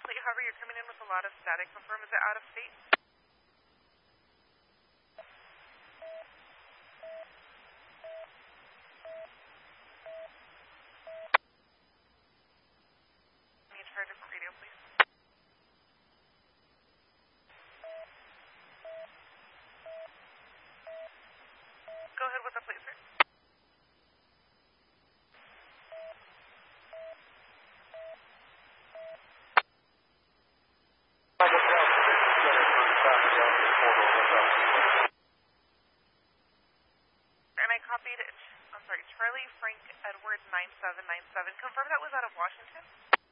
plate, however, you're coming in with a lot of static. Confirm, is it out of state? Can you try a different radio, please? Go ahead with the plate, sir. And I copied, Charlie Frank Edward 9797. Confirm that was out of Washington?